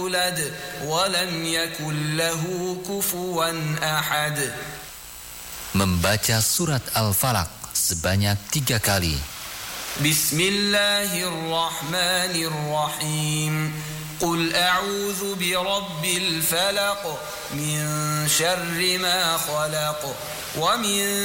يولد ولم يكن له كفوا أحد. Membaca surat Al-Falaq sebanyak 3 kali. Bismillahirrahmanirrahim. Qul a'udzu birabbil falaq min syarri ma khalaq wa min